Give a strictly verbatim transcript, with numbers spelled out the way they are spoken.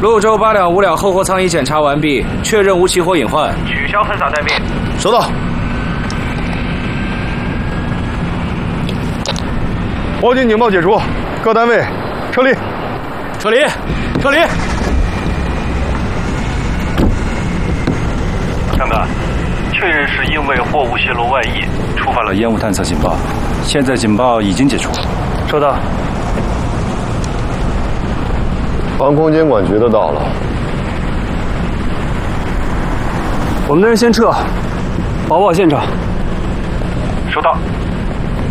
潞州八两五两后货舱已检查完毕，确认无起火隐患，取消喷洒待命。 收到。报警警报解除，各单位撤离。 撤离，撤离。 上哥，确认是因为货物泄露外溢，触发了烟雾探测警报，现在警报已经解除。 收到。 航空监管局的到了。 我们的人先撤，保保现场。 收到。